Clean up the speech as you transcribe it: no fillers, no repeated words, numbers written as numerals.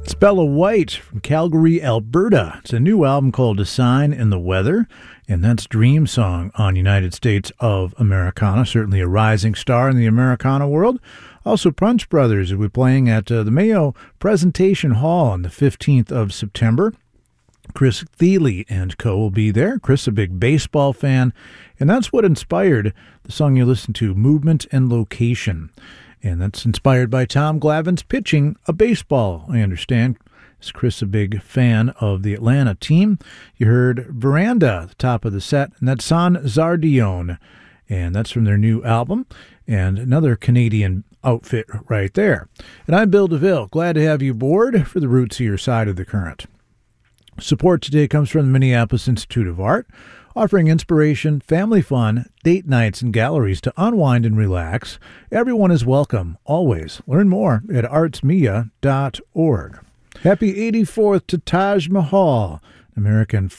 It's Bella White from Calgary, Alberta. It's a new album called A Sign in the Weather, and that's Dream Song on United States of Americana, certainly a rising star in the Americana world. Also, Punch Brothers will be playing at the Mayo Presentation Hall on the 15th of September. Chris Thile and co. will be there. Chris, a big baseball fan, and that's what inspired the song you listened to, Movement and Location. And that's inspired by Tom Glavine's pitching a baseball, I understand. Is Chris a big fan of the Atlanta team? You heard Veranda, the top of the set, and that's San Zardione. And that's from their new album, and another Canadian outfit right there. And I'm Bill DeVille. Glad to have you aboard for the Roots of Your Side of the Current. Support today comes from the Minneapolis Institute of Art, offering inspiration, family fun, date nights, and galleries to unwind and relax. Everyone is welcome, always. Learn more at artsmia.org. Happy 84th to Taj Mahal, American